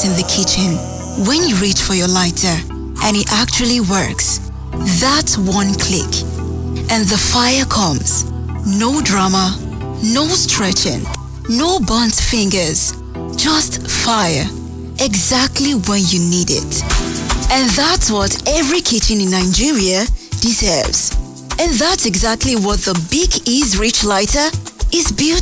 in the kitchen. When you reach for your lighter and it actually works, that's one click. And the fire comes. No drama, no stretching, no burnt fingers, just fire. Exactly when you need it. And that's what every kitchen in Nigeria deserves. And that's exactly what the Big Ease Rich Lighter is built